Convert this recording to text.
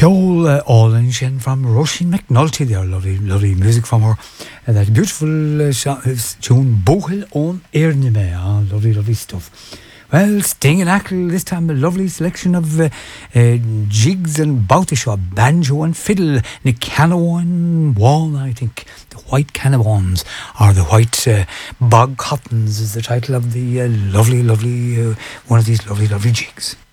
Ceol All Shin from Roisin McNulty there, lovely music from her. And that beautiful tune, Bohil on Ernime, lovely stuff. Well, Sting and Ackle, this time a lovely selection of jigs and bautisha, banjo and fiddle, the Canawan Wall, I think. The White Canawans, or the White Bog Cottons is the title of the lovely, one of these lovely jigs.